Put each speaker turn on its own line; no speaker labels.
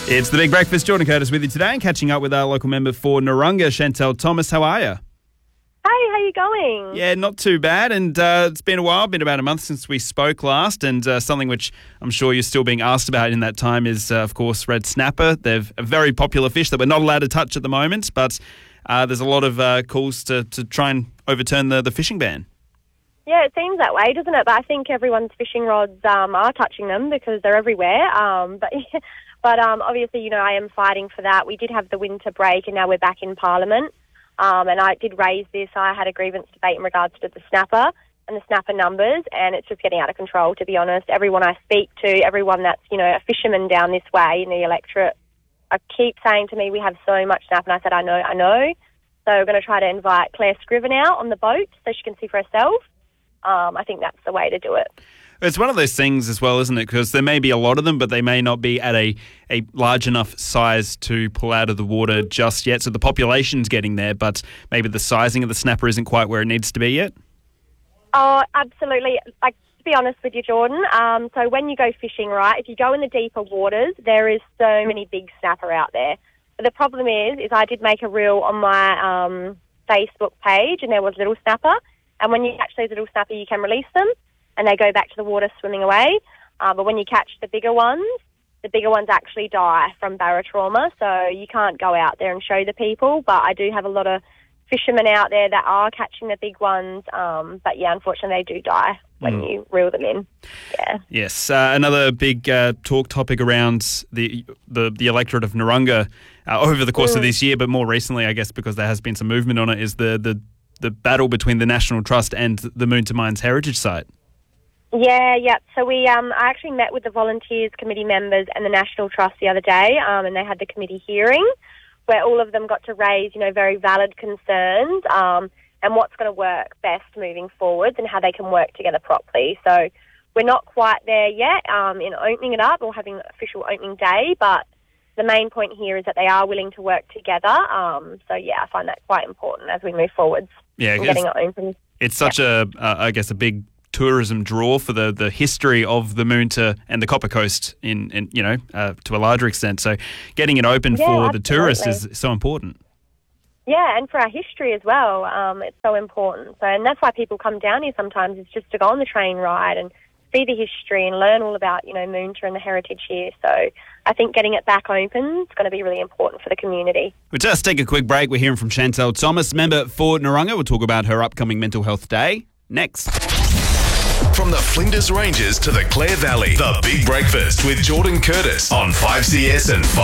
It's the Big Breakfast. Jordan Curtis with you today and catching up with our local member for Narunga, Chantel Thomas. How are you?
Hey, how you going?
Yeah, not too bad. And it's been a while, been about a month since we spoke last. And something which I'm sure you're still being asked about in that time is, of course, red snapper. They're a very popular fish that we're not allowed to touch at the moment. But there's a lot of calls to try and overturn the fishing ban.
Yeah, it seems that way, doesn't it? But I think everyone's fishing rods are touching them because they're everywhere. But obviously, I am fighting for that. We did have the winter break and now we're back in Parliament. And I did raise this. I had a grievance debate in regards to the snapper and the snapper numbers, and it's just getting out of control, to be honest. Everyone I speak to, everyone that's, a fisherman down this way in the electorate, I keep saying to me, we have so much snapper. And I said, I know. So we're going to try to invite Claire Scriven out on the boat so she can see for herself. I think that's the way to do it.
It's one of those things as well, isn't it? Because there may be a lot of them, but they may not be at a large enough size to pull out of the water just yet. So the population's getting there, but maybe the sizing of the snapper isn't quite where it needs to be yet?
Oh, absolutely. To be honest with you, Jordan, so when you go fishing, right, if you go in the deeper waters, there is so many big snapper out there. But the problem is I did make a reel on my Facebook page and there was little snapper. And when you catch those little snapper, you can release them and they go back to the water swimming away. But when you catch the bigger ones actually die from barotrauma. So you can't go out there and show the people. But I do have a lot of fishermen out there that are catching the big ones. But yeah, unfortunately, they do die when you reel them in. Yeah.
Yes. Another big talk topic around the electorate of Narunga over the course of this year, but more recently, I guess, because there has been some movement on it, is the battle between the National Trust and the Moonta Mines Heritage Site.
Yeah. So we I actually met with the Volunteers Committee members and the National Trust the other day, and they had the committee hearing where all of them got to raise, very valid concerns and what's going to work best moving forwards and how they can work together properly. So we're not quite there yet in opening it up or having official opening day, but the main point here is that they are willing to work together. So yeah, I find that quite important as we move forwards.
Yeah,
getting it open.
It's such a big tourism draw for the history of the Moonta and the Copper Coast in to a larger extent. So getting it open for the tourists is so important.
Yeah, and for our history as well, it's so important. So, and that's why people come down here sometimes, is just to go on the train ride and see the history and learn all about, Moonta and the heritage here. So I think getting it back open is going to be really important for the community.
We'll just take a quick break. We're hearing from Chantel Thomas, member for Narunga. We'll talk about her upcoming Mental Health Day next.
From the Flinders Ranges to the Clare Valley, the Big Breakfast with Jordan Curtis on 5CS and 5.